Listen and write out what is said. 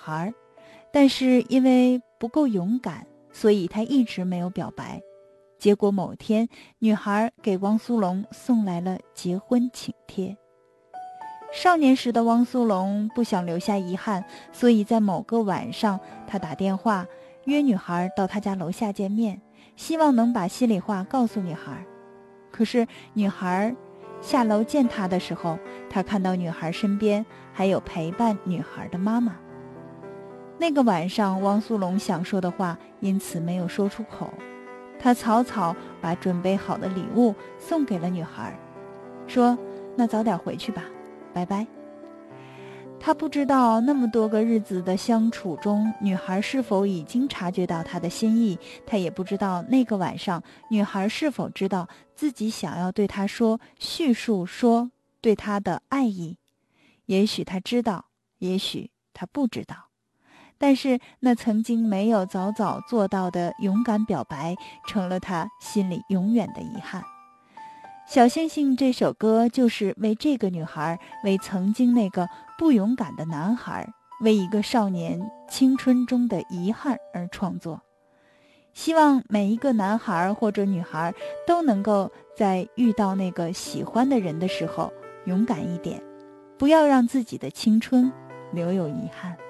孩，但是因为不够勇敢，所以他一直没有表白。结果某天，女孩给汪苏泷送来了结婚请帖。少年时的汪苏泷不想留下遗憾，所以在某个晚上，他打电话约女孩到他家楼下见面，希望能把心里话告诉女孩。可是女孩下楼见他的时候，他看到女孩身边还有陪伴女孩的妈妈。那个晚上，汪苏泷想说的话因此没有说出口，他草草把准备好的礼物送给了女孩，说：那早点回去吧，拜拜。他不知道那么多个日子的相处中，女孩是否已经察觉到他的心意，他也不知道那个晚上女孩是否知道自己想要对他说叙述说对他的爱意。也许他知道，也许他不知道，但是那曾经没有早早做到的勇敢表白，成了他心里永远的遗憾。小星星这首歌就是为这个女孩，为曾经那个不勇敢的男孩，为一个少年青春中的遗憾而创作。希望每一个男孩或者女孩都能够在遇到那个喜欢的人的时候勇敢一点，不要让自己的青春留有遗憾。